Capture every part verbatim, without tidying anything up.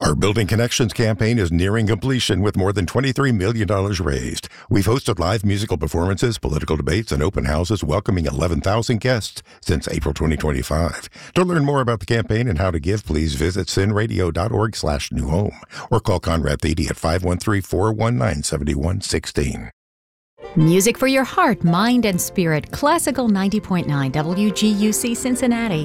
Our Building Connections campaign is nearing completion with more than twenty-three million dollars raised. We've hosted live musical performances, political debates, and open houses welcoming eleven thousand guests since April twenty twenty-five. To learn more about the campaign and how to give, please visit sinradio.org slash new home or call Conrad Thede at five one three, four one nine, seven one one six. Music for your heart, mind, and spirit. Classical ninety point nine W G U C Cincinnati.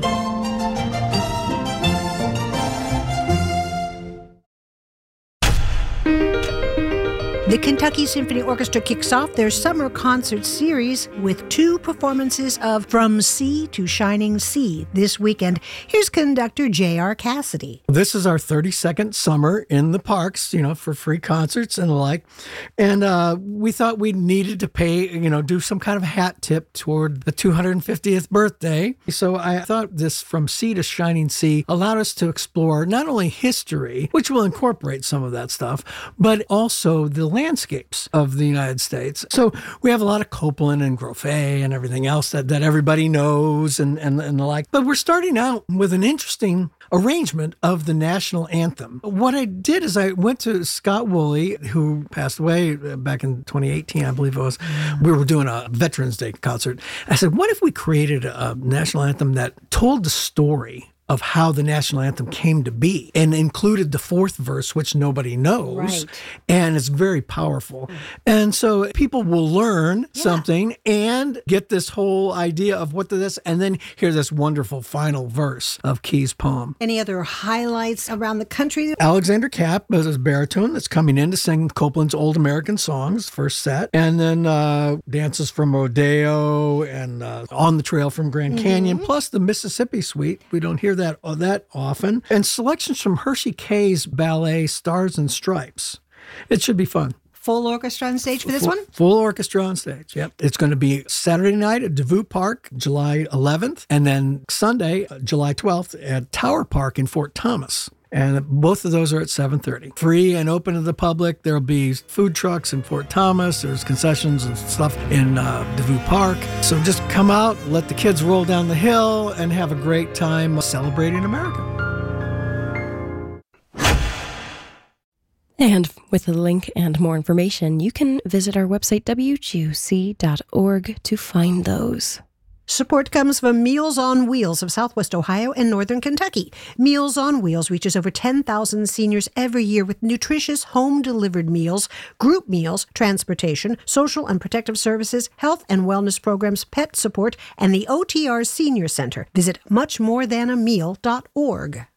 The Kentucky Symphony Orchestra kicks off their summer concert series with two performances of From Sea to Shining Sea this weekend. Here's conductor J R. Cassidy. This is our thirty-second summer in the parks, you know, for free concerts and the like. And uh, we thought we needed to pay, you know, do some kind of hat tip toward the two hundred fiftieth birthday. So I thought this From Sea to Shining Sea allowed us to explore not only history, which will incorporate some of that stuff, but also the landscapes of the United States. So we have a lot of Copland and Grofé and everything else that, that everybody knows and, and, and the like. But we're starting out with an interesting arrangement of the national anthem. What I did is I went to Scott Woolley, who passed away back in twenty eighteen, I believe it was. We were doing a Veterans Day concert. I said, what if we created a national anthem that told the story of how the national anthem came to be and included the fourth verse, which nobody knows. Right. And it's very powerful. And so people will learn yeah. something and get this whole idea of what this, and then hear this wonderful final verse of Key's poem. Any other highlights around the country? Alexander Kapp is a baritone that's coming in to sing Copland's Old American Songs, first set. And then uh, dances from Rodeo and uh, On the Trail from Grand mm-hmm. Canyon, plus the Mississippi Suite. We don't hear that that often, and selections from Hershey Kay's ballet Stars and Stripes. It should be fun. Full orchestra on stage for this full, one? Full orchestra on stage, yep. It's going to be Saturday night at DeVoe Park, July eleventh, and then Sunday, July twelfth, at Tower Park in Fort Thomas. And both of those are at seven thirty. Free and open to the public. There'll be food trucks in Fort Thomas. There's concessions and stuff in uh, DeVoe Park. So just come out, let the kids roll down the hill, and have a great time celebrating America. And with a link and more information, you can visit our website, W G U C dot org, to find those. Support comes from Meals on Wheels of Southwest Ohio and Northern Kentucky. Meals on Wheels reaches over ten thousand seniors every year with nutritious home-delivered meals, group meals, transportation, social and protective services, health and wellness programs, pet support, and the O T R Senior Center. Visit much more than a meal dot org.